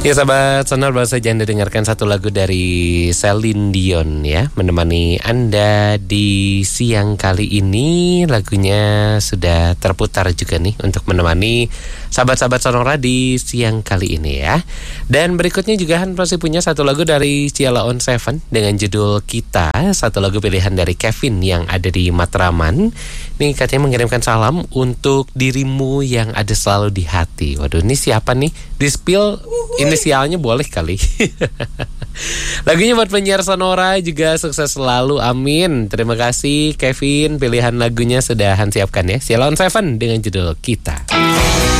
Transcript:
Ya sahabat Sonor, baru saja Anda dengarkan satu lagu dari Celine Dion ya, menemani Anda di siang kali ini. Lagunya sudah terputar juga nih untuk menemani sahabat-sahabat Sonora di siang kali ini ya. Dan berikutnya juga Han masih punya satu lagu dari Ciala on Seven dengan judul Kita, satu lagu pilihan dari Kevin yang ada di Matraman. Nih katanya mengirimkan salam untuk dirimu yang ada selalu di hati. Waduh, ini siapa nih? Di-spill inisialnya boleh kali. Lagunya buat penyiar Sonora juga sukses selalu, amin. Terima kasih Kevin, pilihan lagunya sudah Han siapkan ya. Ciala on Seven dengan judul Kita.